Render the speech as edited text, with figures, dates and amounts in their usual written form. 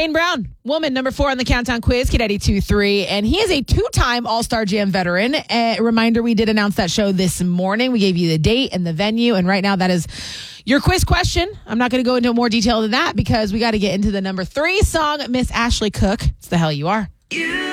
Kane Brown, woman, number 4 on the Countdown Quiz, Kid 82.3, and he is a 2-time All-Star Jam veteran. A reminder, we did announce that show this morning. We gave you the date and the venue, and right now that is your quiz question. I'm not going to go into more detail than that because we got to get into the number 3 song, Miss Ashley Cook. It's The Hell You Are.